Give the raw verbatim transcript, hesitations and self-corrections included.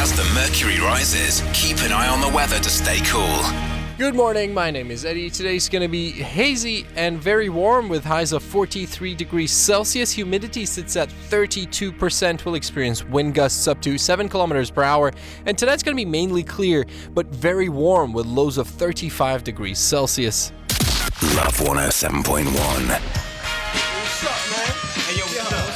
As the mercury rises, keep an eye on the weather to stay cool. Good morning, my name is Eddie. Today's going to be hazy and very warm with highs of forty-three degrees Celsius. Humidity sits at thirty-two percent. We'll experience wind gusts up to seven kilometers per hour. And tonight's going to be mainly clear, but very warm with lows of thirty-five degrees Celsius. Love one oh seven point one.